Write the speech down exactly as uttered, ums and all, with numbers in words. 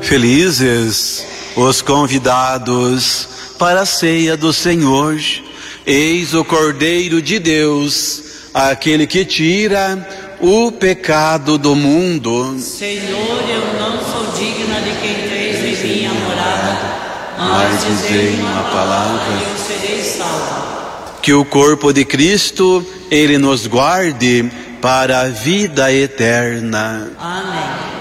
Felizes os convidados para a ceia do Senhor. Eis o Cordeiro de Deus, aquele que tira o pecado do mundo. Senhor, eu não sou digna de que entreis em minha morada, mas dizei uma palavra e eu serei salvo. Que o corpo de Cristo, ele nos guarde para a vida eterna. Amém.